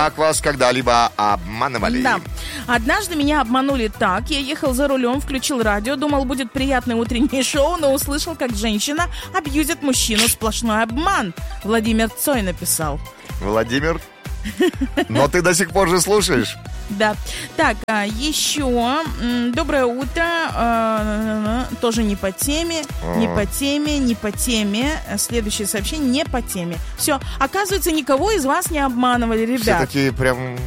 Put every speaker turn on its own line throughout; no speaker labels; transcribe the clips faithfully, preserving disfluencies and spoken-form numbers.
Как вас когда-либо обманывали?
Да. Однажды меня обманули так. Я ехал за рулем, включил радио, думал, будет приятное утреннее шоу, но услышал, как женщина абьюзит мужчину. Сплошной обман. Владимир Цой написал.
Владимир? Но ты до сих пор же слушаешь.
Да. Так, еще. Доброе утро. Тоже не по теме, не по теме, не по теме. Следующее сообщение не по теме. Все. Оказывается, никого из вас не обманывали, ребят.
Все такие прям...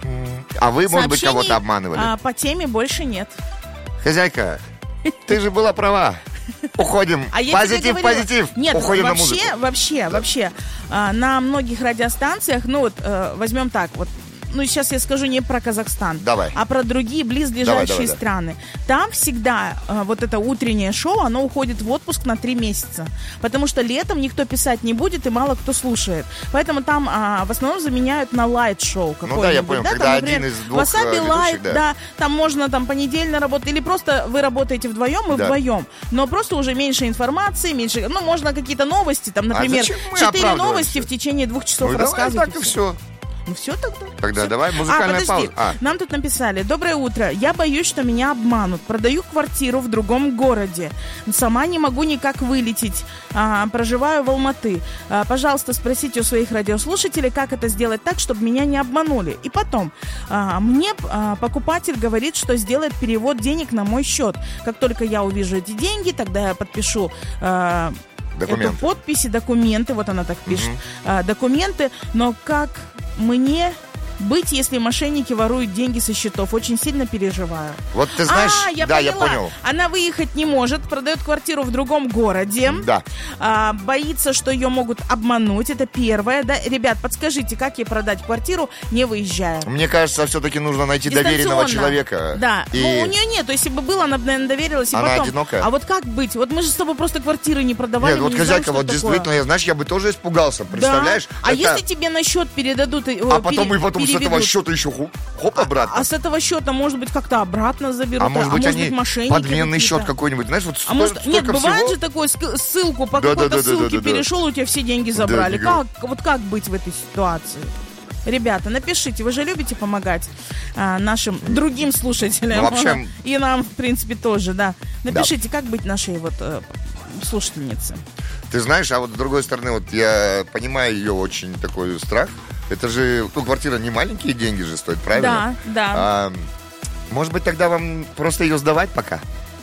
А вы, может быть, кого-то обманывали?
А, по теме больше нет.
Хозяйка, ты же была права. Уходим. А позитив, позитив.
Нет,
уходим
вообще,
на музыку.
вообще,
да.
вообще, а, на многих радиостанциях, ну вот, э, возьмем так, вот, ну сейчас я скажу не про Казахстан,
давай.
а про другие близлежащие
давай, давай,
страны. Там всегда э, вот это утреннее шоу, оно уходит в отпуск на три месяца, потому что летом никто писать не будет и мало кто слушает. Поэтому там а, в основном заменяют на лайт-шоу какое-нибудь.
Ну да, я понял,
да?
когда
Там, например,
один из двух
Wasabi
ведущих,
Light,
да.
да, там можно там понедельно работать, или просто вы работаете вдвоем и
да.
вдвоем, но просто уже меньше информации, меньше, ну можно какие-то новости, там, например,
а
четыре новости в течение двух часов
ну,
рассказывать.
Давай так и все.
Ну все тогда.
Тогда
все.
давай музыкальная
а, подожди.
пауза. А.
Нам тут написали: доброе утро. Я боюсь, что меня обманут. Продаю квартиру в другом городе. Сама не могу никак вылететь. А, проживаю в Алматы. А, пожалуйста, спросите у своих радиослушателей, как это сделать так, чтобы меня не обманули. И потом, а, мне а, покупатель говорит, что сделает перевод денег на мой счет. Как только я увижу эти деньги, тогда я подпишу а, эту подпись и документы. Вот она так пишет. Угу. А, документы. Но как мне быть, если мошенники воруют деньги со счетов? Очень сильно переживаю.
Вот ты знаешь,
а, я
да,
поняла.
я понял.
Она выехать не может, продает квартиру в другом городе.
Да.
А, боится, что ее могут обмануть. Это первое, да. Ребят, подскажите, как ей продать квартиру, не выезжая?
Мне кажется, все-таки нужно найти доверенного человека.
Да.
И...
Ну, у нее нет. То есть, если бы было, она бы, наверное, доверилась. И
она
потом...
одинокая.
А вот как быть? Вот мы же с тобой просто квартиры не продавали.
Нет, вот
не
хозяйка,
знаем,
вот действительно, я, знаешь, я бы тоже испугался. Представляешь?
Да. А
это...
если тебе на счет передадут...
А потом
пере...
и потом
переведут.
с этого счета еще хоп, обратно.
А, а с этого счета, может быть, как-то обратно заберут.
А может быть,
а может
они
быть, мошенники
подменный
какие-то.
счет какой-нибудь, знаешь, вот
а может, нет, бывает
всего...
же такое, ссылку по
да,
какой-то
да, да,
ссылке
да, да,
перешел,
да.
у тебя все деньги забрали.
Да,
как, вот как быть в этой ситуации? Ребята, напишите, вы же любите помогать а, нашим другим слушателям.
Ну, вообще...
И нам, в принципе, тоже, да. Напишите, да. Как быть нашей вот э, слушательнице.
Ты знаешь, а вот с другой стороны, вот я понимаю ее очень такой страх. Это же, ну, квартира не маленькие деньги же стоит, правильно?
Да, да.
А, может быть, тогда вам просто ее сдавать пока?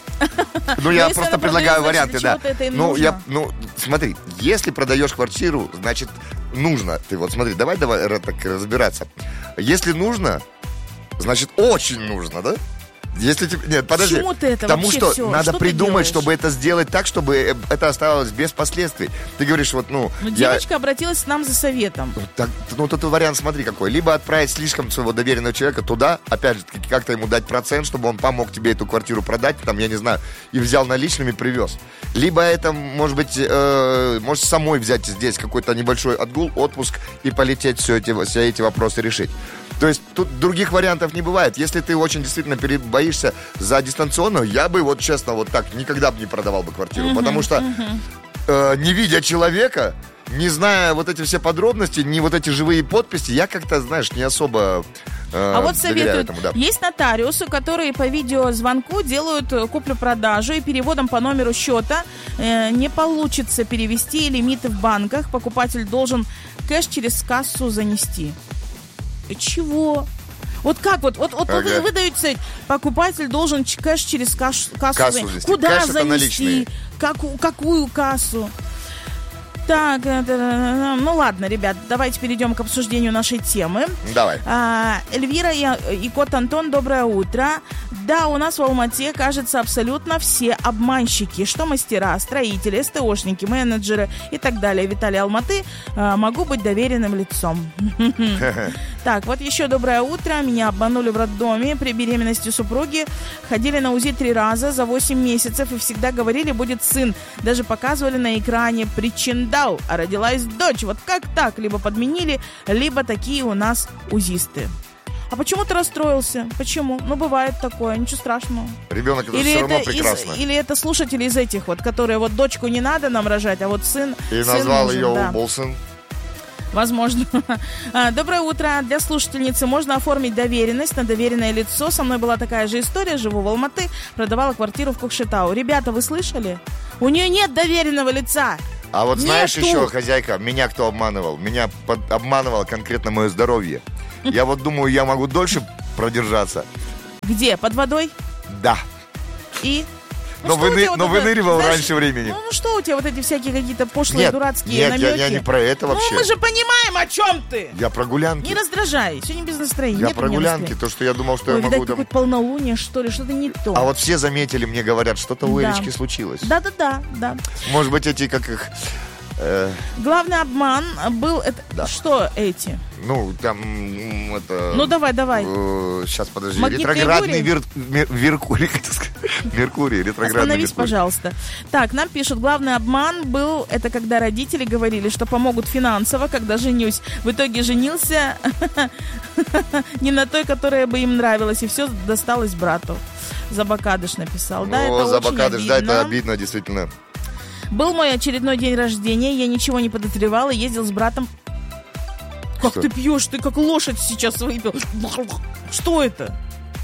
Ну, я просто предлагаю варианты, да. Ну, я, ну, смотри, если продаешь квартиру, значит, нужно. Ты вот смотри, давай, давай так разбираться. Если нужно, значит, очень нужно, да? Если тебе... Нет, подожди.
Почему ты это
Потому
вообще
что
все?
надо
что
придумать, чтобы это сделать так, чтобы это оставалось без последствий. Ты говоришь, вот, ну...
Но
я...
девочка обратилась к нам за советом.
Так, ну, тут вариант, смотри, какой. Либо отправить слишком своего доверенного человека туда, опять же, как-то ему дать процент, чтобы он помог тебе эту квартиру продать, там, я не знаю, и взял наличными, привез. Либо это, может быть, э, может самой взять здесь какой-то небольшой отгул, отпуск и полететь все эти, все эти вопросы решить. То есть тут других вариантов не бывает. Если ты очень действительно боишься за дистанционную, я бы вот честно вот так никогда бы не продавал бы квартиру. Uh-huh, потому что uh-huh. э, не видя человека, не зная вот эти все подробности, не вот эти живые подписи, я как-то, знаешь, не особо э,
А вот советуют,
этому, да.
Есть нотариусы, которые по видеозвонку делают куплю-продажу, и переводом по номеру счета э, не получится перевести лимиты в банках. Покупатель должен кэш через кассу занести. Чего? Вот как вот, вот, вот ага. вы, вы даете, покупатель должен кэш через каш, кассу,
кассу
занести. Куда
кэш
занести? Как, какую кассу? Так, это, ну ладно, ребят, давайте перейдем к обсуждению нашей темы.
Давай.
А, Эльвира и, и кот Антон, доброе утро. Да, у нас в Алмате, кажется, абсолютно все обманщики. Что мастера, строители, СТОшники, менеджеры и так далее. Виталий Алматы, а, могу быть доверенным лицом. Так, вот еще доброе утро. Меня обманули в роддоме при беременности супруги. Ходили на УЗИ три раза за восемь месяцев и всегда говорили, будет сын. Даже показывали на экране причиндал, а родилась дочь. Вот как так? Либо подменили, либо такие у нас узисты. А почему ты расстроился? Почему? Ну, бывает такое, ничего страшного.
Ребенок это
или
все равно
это
прекрасно.
Из, или это слушатели из этих вот, которые вот дочку не надо нам рожать, а вот сын.
И
сын
назвал
нужен,
ее
да.
Уболсон.
Возможно. Доброе утро. Для слушательницы можно оформить доверенность на доверенное лицо. Со мной была такая же история. Живу в Алматы, продавала квартиру в Кокшетау. Ребята, вы слышали? У нее нет доверенного лица.
А вот знаешь
Нету.
еще, хозяйка, меня кто обманывал? Меня под- обманывало конкретно мое здоровье. Я вот думаю, я могу дольше продержаться.
Где? Под водой?
Да.
И? Ну,
Но,
что у
выны-
тебя вот
но
это,
выныривал
знаешь,
раньше времени.
Ну, ну что у тебя вот эти всякие какие-то пошлые,
Нет,
дурацкие
нет,
намеки?
я, я не про это вообще.
Ну, мы же понимаем, о чем ты.
Я про гулянки.
Не раздражай, сегодня без настроения.
Я
Нет у
про
меня
гулянки,
настроения.
то, что я думал, что
Ой,
я могу
видать,
там...
какое-то полнолуние, что ли, что-то не то.
А вот все заметили, мне говорят, что-то у
Да.
Элечки случилось.
Да-да-да, да.
Может быть, эти, как их... э,
Главный обман был... Это...
Да.
Что эти?
ну, там, м, это...
Ну, давай, давай.
э, сейчас, подожди.
Магнитные
Ретроградный
бури?
вир- мер- Меркурий, хотел сказать. Меркурий, ретроградный
Остановись,
Меркурий.
пожалуйста. Так, нам пишут, главный обман был, это когда родители говорили, что помогут финансово, когда женюсь. В итоге женился не на той, которая бы им нравилась, и все досталось брату. Забакадыш написал. Да,
О,
это
за
очень
Бакадыш, да,
обидно.
это обидно, действительно.
Был мой очередной день рождения, я ничего не подозревала, ездил с братом. Как
Что?
ты пьешь? Ты как лошадь сейчас выпил. Что это?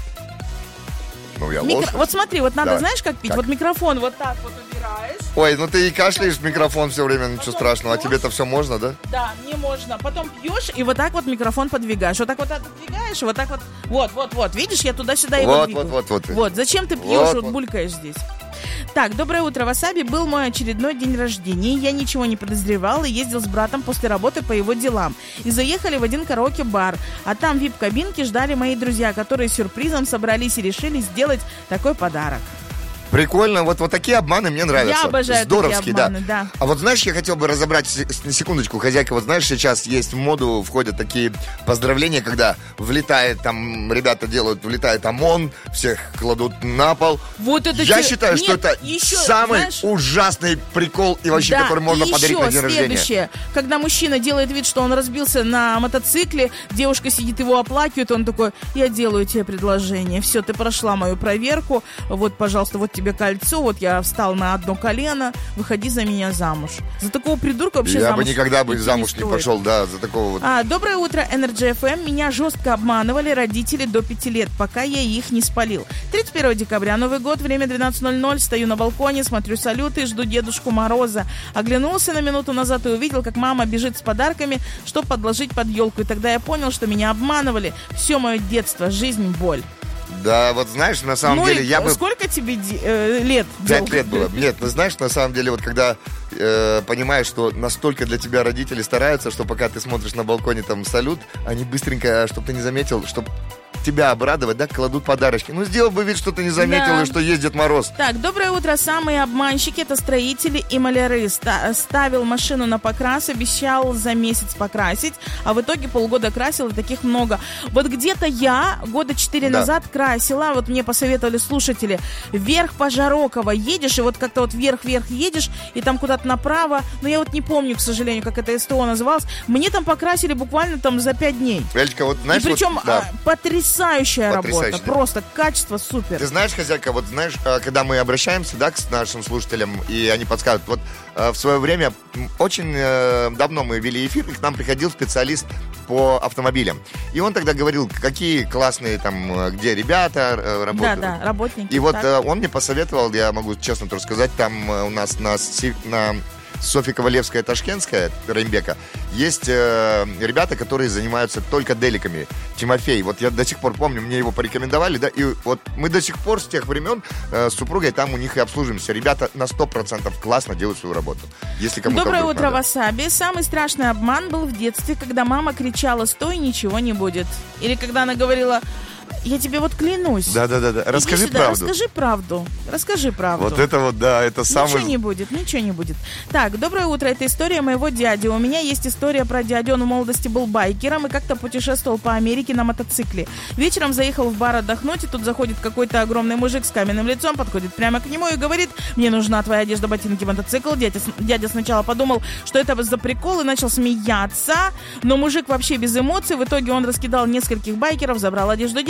Ну, я
Микро-
лошадь.
Вот смотри, вот надо,
Давай.
знаешь, как пить?
Как?
Вот микрофон вот так вот убираешь.
Ой, ну ты и кашляешь в микрофон все время, ничего
Потом
страшного. А
пьешь.
тебе-то все можно, да?
Да, не можно. Потом пьешь и вот так вот микрофон подвигаешь. Вот так вот отодвигаешь, и вот так вот. Вот, вот, вот. Видишь, я туда-сюда его
Вот,
двигаю.
вот, вот, вот.
Вот, зачем ты пьешь,
Вот,
вот,
вот.
булькаешь здесь. Так, доброе утро, Васаби. Был мой очередной день рождения. Я ничего не подозревал и ездил с братом после работы по его делам. И заехали в один караоке-бар. А там в вип-кабинке ждали мои друзья, которые сюрпризом собрались и решили сделать такой подарок.
Прикольно, вот, вот такие обманы мне нравятся.
Я обожаю
Здоровские,
такие обманы, да.
А вот знаешь, я хотел бы разобрать, с- с- на секундочку, хозяйка, вот знаешь, сейчас есть в моду, входят такие поздравления, когда влетает там, ребята делают, влетает ОМОН, всех кладут на пол.
Вот это
Я
те-
считаю, что
Нет,
это
еще,
самый
знаешь,
ужасный прикол, и вообще,
да,
который можно
и
подарить
еще
на день рождения.
следующее, когда мужчина делает вид, что он разбился на мотоцикле, девушка сидит, его оплакивает, он такой: я делаю тебе предложение, все, ты прошла мою проверку, вот, пожалуйста, вот тебе кольцо, вот я встал на одно колено, выходи за меня замуж. За такого придурка вообще
Я
замуж
бы никогда бы
идти
замуж не
стоит.
пошел, да, за такого вот.
А, доброе утро, Energy эф эм. Меня жестко обманывали родители до пяти лет, пока я их не спалил. тридцать первого декабря, Новый год, время двенадцать ноль ноль, стою на балконе, смотрю салюты и жду Дедушку Мороза. Оглянулся на минуту назад и увидел, как мама бежит с подарками, чтобы подложить под елку. И тогда я понял, что меня обманывали. Все мое детство, жизнь, боль.
Да, вот знаешь, на самом
ну
деле,
и
я бы...
сколько тебе де- э, лет?
Пять
Дел?
лет было. Нет, ну знаешь, на самом деле, вот когда э, понимаешь, что настолько для тебя родители стараются, что пока ты смотришь на балконе там салют, они быстренько, чтобы ты не заметил, чтобы тебя обрадовать, да, кладут подарочки. Ну, сделал бы вид, что ты не заметил,
Да.
и что есть Дед Мороз.
Так, доброе утро. Самые обманщики — это строители и маляры. Ста- ставил машину на покрас, обещал за месяц покрасить, а в итоге полгода красил, и таких много. Вот где-то я года четыре
Да.
назад красила, вот мне посоветовали слушатели, вверх по Жарокова едешь, и вот как-то вот вверх-вверх едешь, и там куда-то направо, но я вот не помню, к сожалению, как это СТО называлось, мне там покрасили буквально там за пять дней.
Элька, вот знаешь,
и причем
вот, да.
а, потрясающая
Потрясающе,
работа,
да.
просто качество супер.
Ты знаешь, хозяйка, вот знаешь, э, когда мы обращаемся, да, к нашим слушателям, и они подсказывают, вот э, в свое время, м, очень э, давно мы вели эфир, и к нам приходил специалист по автомобилям. И он тогда говорил, какие классные там, э, где ребята э,
Да,
работают.
да, работники.
И вот
так.
э, он мне посоветовал, я могу честно тоже сказать, там э, у нас на, Си- на Софья Ковалевская, Ташкентская, Раймбека, есть э, ребята, которые занимаются только деликами. Тимофей, вот я до сих пор помню, мне его порекомендовали, да, и вот мы до сих пор с тех времен э, с супругой там у них и обслуживаемся. Ребята на сто процентов классно делают свою работу. Если кому-то
Доброе
вдруг
утро,
надо.
Васаби. Самый страшный обман был в детстве, когда мама кричала: «Стой, ничего не будет». Или когда она говорила: «Я тебе вот клянусь».
Да-да-да,
Иди
расскажи
сюда,
правду.
Расскажи правду. Расскажи правду.
Вот это вот, да, это самый...
Ничего не будет, ничего не будет. Так, доброе утро, это история моего дяди. У меня есть история про дядю. Он в молодости был байкером и как-то путешествовал по Америке на мотоцикле. Вечером заехал в бар отдохнуть, и тут заходит какой-то огромный мужик с каменным лицом, подходит прямо к нему и говорит: «Мне нужна твоя одежда, ботинки, мотоцикл». Дядя, с- дядя сначала подумал, что это за прикол, и начал смеяться, но мужик вообще без эмоций. В итоге он раскидал нескольких байкеров, забрал одежду дяди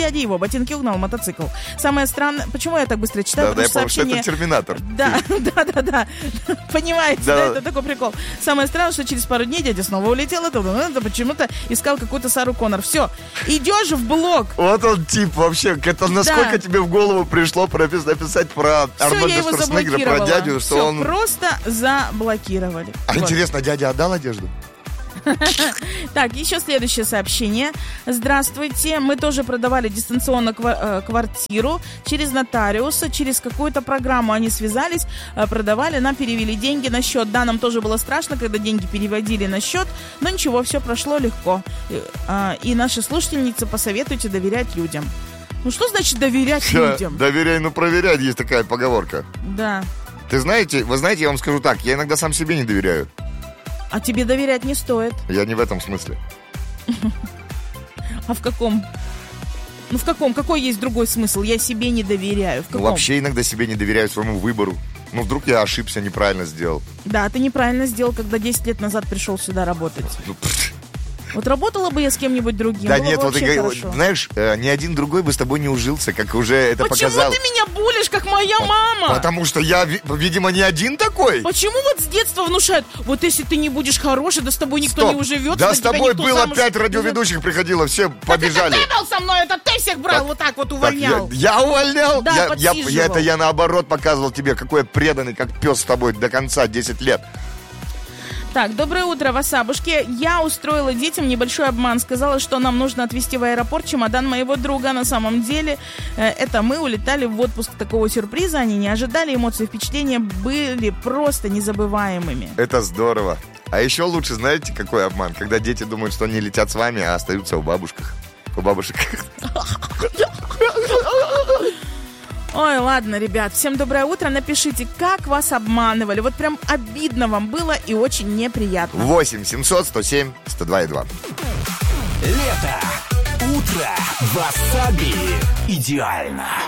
дядя его, ботинки угнал, мотоцикл. Самое странное... Почему я так быстро читаю?
Да, да, я
Потому
помню, что
сообщение...
это Терминатор.
Да, да, да, да. Понимаете, да.
Да.
да, это такой прикол. Самое странное, что через пару дней дядя снова улетел, это, это почему-то искал какую-то Сару Коннор. Все, идешь в блог.
Вот он тип вообще. Это насколько
Да.
тебе в голову пришло пропис- написать про
Все, я
Арнольда
его
Шварценеггера, про
заблокировала.
дядю, что
Всё,
он...
просто заблокировали.
А
Вот.
интересно, дядя отдал одежду?
Так, еще следующее сообщение. Здравствуйте, мы тоже продавали дистанционно ква- э, квартиру через нотариуса, через какую-то программу они связались, э, продавали, нам перевели деньги на счет. Да, нам тоже было страшно, когда деньги переводили на счет, но ничего, все прошло легко. И, э, и наши слушательницы, посоветуйте доверять людям. Ну что значит доверять людям?
Доверяй, ну проверяй, есть такая поговорка.
Да.
Ты знаете, вы знаете, я вам скажу так, я иногда сам себе не доверяю.
А тебе доверять не стоит.
Я не в этом смысле.
А в каком? Ну в каком? Какой есть другой смысл? Я себе не доверяю. В
Ну,
каком?
вообще иногда себе не доверяю своему выбору. Ну, вдруг я ошибся, неправильно сделал.
Да, ты неправильно сделал, когда десять лет назад пришел сюда работать.
Ну, пф.
Вот работала бы я с кем-нибудь другим,
Да
было
нет,
бы
вот
вообще
и-
хорошо.
знаешь, э, ни один другой бы с тобой не ужился, как уже это
Почему
показал.
ты меня булишь, как моя мама?
Потому что я, ви- видимо, не один такой.
Почему вот с детства внушают, вот если ты не будешь хороший, да с тобой никто
Стоп.
не уживется,
Да
да
с
тебя
тобой
никто
было
замуж
пять
не
радиоведущих, приходило, все
возьмет.
побежали.
Так это ты был со мной, это ты всех брал,
Так,
вот так вот
Так,
увольнял.
я, я увольнял?
Да,
я, я,
подсиживал.
я- это я наоборот показывал тебе, какой я преданный, как пес с тобой до конца, десять лет.
Так, доброе утро, васабушки. Я устроила детям небольшой обман. Сказала, что нам нужно отвезти в аэропорт чемодан моего друга. На самом деле, э, это мы улетали в отпуск такого сюрприза. Они не ожидали, эмоции, впечатления были просто незабываемыми.
Это здорово. А еще лучше, знаете, какой обман? Когда дети думают, что они летят с вами, а остаются у бабушках. У бабушек.
Ой, ладно, ребят, всем доброе утро. Напишите, как вас обманывали. Вот прям обидно вам было и очень неприятно.
восемь семьсот сто семь сто два и два.
Лето. Утро. Васаби. Идеально.